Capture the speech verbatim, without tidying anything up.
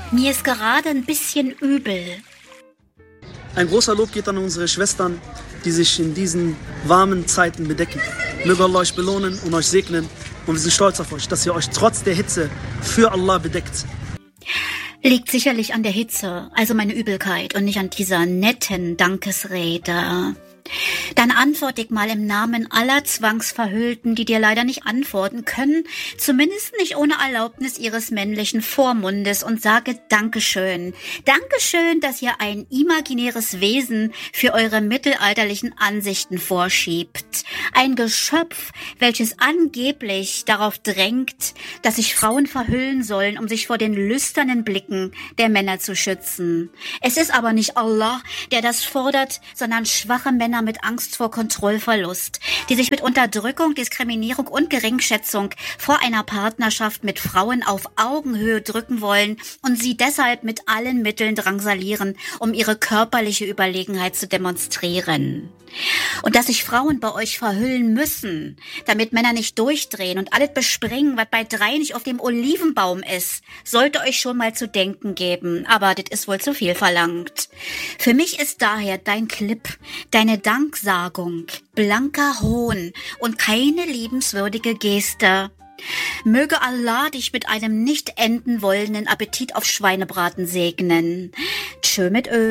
Mir ist gerade ein bisschen übel. Ein großer Lob geht an unsere Schwestern, die sich in diesen warmen Zeiten bedecken. Möge Allah euch belohnen und euch segnen. Und wir sind stolz auf euch, dass ihr euch trotz der Hitze für Allah bedeckt. Liegt sicherlich an der Hitze, also meine Übelkeit, und nicht an dieser netten Dankesrede. Dann antworte ich mal im Namen aller Zwangsverhüllten, die dir leider nicht antworten können, zumindest nicht ohne Erlaubnis ihres männlichen Vormundes, und sage Dankeschön. Dankeschön, dass ihr ein imaginäres Wesen für eure mittelalterlichen Ansichten vorschiebt. Ein Geschöpf, welches angeblich darauf drängt, dass sich Frauen verhüllen sollen, um sich vor den lüsternen Blicken der Männer zu schützen. Es ist aber nicht Allah, der das fordert, sondern schwache Männer mit Angst vor Kontrollverlust, die sich mit Unterdrückung, Diskriminierung und Geringschätzung vor einer Partnerschaft mit Frauen auf Augenhöhe drücken wollen und sie deshalb mit allen Mitteln drangsalieren, um ihre körperliche Überlegenheit zu demonstrieren. Und dass sich Frauen bei euch verhüllen müssen, damit Männer nicht durchdrehen und alles bespringen, was bei drei nicht auf dem Olivenbaum ist, sollte euch schon mal zu denken geben, aber das ist wohl zu viel verlangt. Für mich ist daher dein Clip, deine Danksagung, blanker Hohn und keine liebenswürdige Geste. Möge Allah dich mit einem nicht enden wollenden Appetit auf Schweinebraten segnen. Tschö mit Ö.